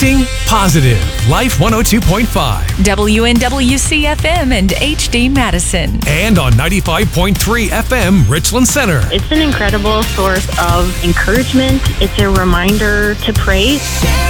Connecting positive. Life 102.5. WNWC-FM and HD Madison. And on 95.3 FM, Richland Center. It's an incredible source of encouragement. It's a reminder to pray.